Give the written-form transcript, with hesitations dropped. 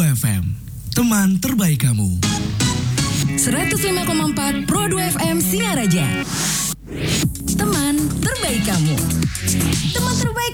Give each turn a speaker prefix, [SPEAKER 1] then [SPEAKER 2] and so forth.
[SPEAKER 1] FM, teman terbaik kamu.
[SPEAKER 2] 105,4 Pro 2 FM Singaraja. Teman terbaik kamu. Teman terbaik